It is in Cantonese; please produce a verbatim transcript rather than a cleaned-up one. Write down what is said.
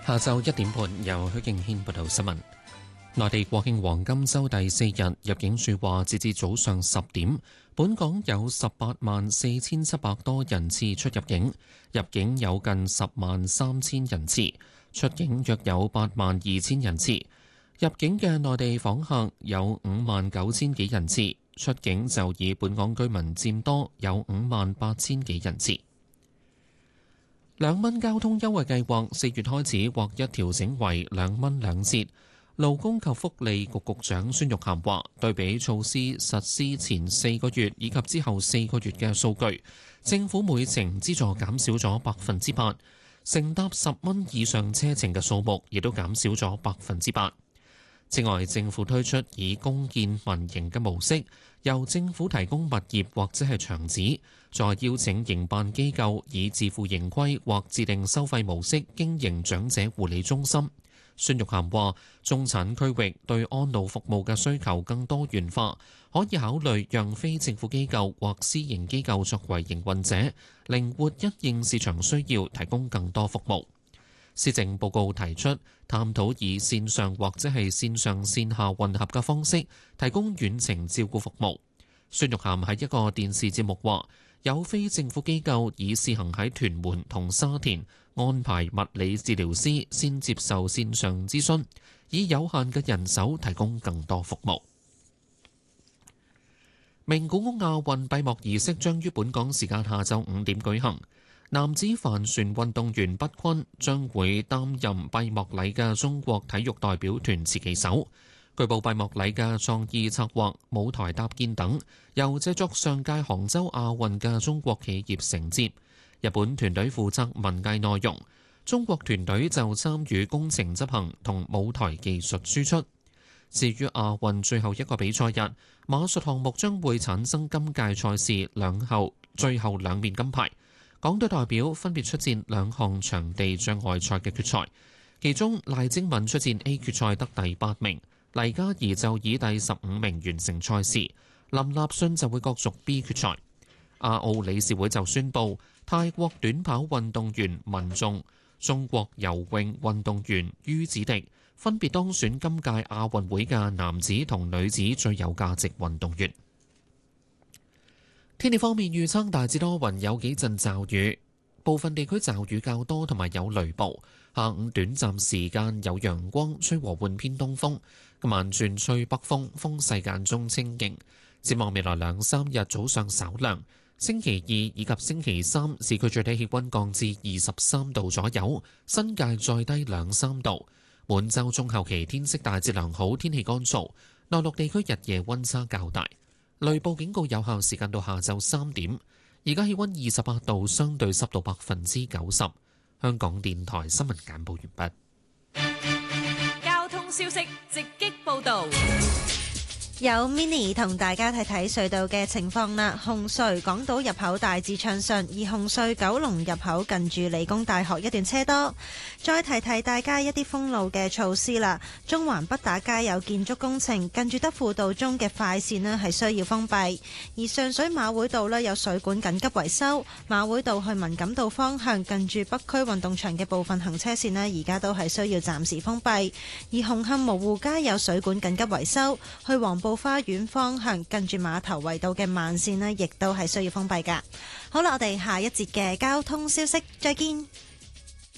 下晝一點半，由許敬軒報道新聞。內地國慶黃金週第四日，入境處話，截至早上十點，本港有十八萬四千七百多人次出入境，入境有近十萬三千人次，出境約有八萬二千人次。入境嘅內地訪客有五萬九千幾人次，出境就以本港居民佔多，有五萬八千幾人次。兩蚊交通優惠計劃四月開始劃一調整為兩蚊兩折。勞工及福利局局長孫玉菡話：對比措施實施前四個月以及之後四個月嘅數據，政府每程資助減少咗百分之八，乘搭十蚊以上車程嘅數目亦都減少咗百分之八。此外，政府推出以公建民營嘅模式，由政府提供物業或者係場址，再邀請營辦機構以自負盈虧或自定收費模式經營長者護理中心。孫玉菡話：中產區域對安老服務嘅需求更多元化，可以考慮讓非政府機構或私營機構作為營運者，靈活因應市場需要提供更多服務。施政報告提出探討以線上或者係線上線下混合嘅方式提供遠程照顧服務。孫玉菡喺一個電視節目話：有非政府機構已試行喺屯門同沙田安排物理治療師先接受線上諮詢，以有限嘅人手提供更多服務。名古屋亞運閉幕儀式將於本港時間下晝五點舉行，男子帆船運動員畢坤將會擔任閉幕禮嘅中國體育代表團持旗手。據報閉幕禮嘅創意策劃、舞台搭建等，由製作上屆杭州亞運嘅中國企業承接。日本團隊負責文藝內容，中國團隊就參與工程執行同舞台技術輸出。至於亞運最後一個比賽日，馬術項目將會產生今屆賽事兩後最後兩面金牌。港隊代表分別出戰兩項場地障礙賽嘅決賽，其中賴晶敏出戰 A 決賽得第八名，黎嘉儀就以第十五名完成賽事，林立信就會角逐 B 決賽。亞奧理事會就宣布，泰國短跑運動員文頌、中國游泳運動員于子迪分別當選今屆亞運會嘅男子同女子最有價值運動員。天氣方面預測大致多雲，有幾陣驟雨，部分地區驟雨較多，同埋有雷暴。下午短暫時間有陽光，吹和緩偏東風。今晚轉吹北風，風勢間中清勁。展望未來兩三日早上稍涼。星期二以及星期三，市區最低氣溫降至二十三度左右，新界再低兩三度。本週中後期天色大致良好，天氣乾燥，內陸地區日夜溫差較大。雷暴警告有效時間到下晝三點。而家氣溫二十八度，相對濕度百分之九十。香港電台新聞簡報完畢。交通消息直擊報導。 有 Mini 同大家睇睇隧道嘅情況啦。紅隧港島入口大致暢順，而紅隧九龍入口近住理工大學一段車多。再提提大家一啲封路嘅措施啦。中環畢打街有建築工程，近住德輔道中嘅快線呢係需要封閉。而上水馬會道呢有水管緊急維修，馬會道去文錦道方向近住北區運動場嘅部分行車線呢而家都係需要暫時封閉。而紅磡蕪湖街有水管緊急維修，去黃埔花園方向近住碼頭圍道嘅慢線呢亦都係需要封閉噶。好啦，我哋下一節嘅交通消息再見。